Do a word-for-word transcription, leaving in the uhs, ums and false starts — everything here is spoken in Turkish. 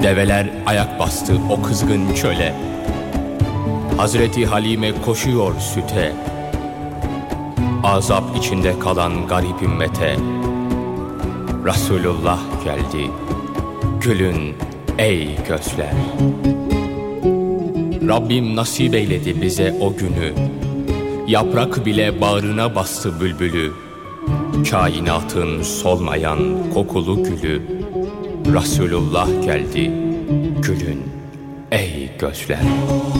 Develer ayak bastı o kızgın çöle. Hazreti Halime koşuyor süte. Azap içinde kalan garip ümmete Resulullah geldi. Gülün ey gözler. Rabbim nasip eyledi bize o günü. Yaprak bile bağrına bastı bülbülü. Kainatın solmayan kokulu gülü. Resulullah geldi. Gülün ey gözler.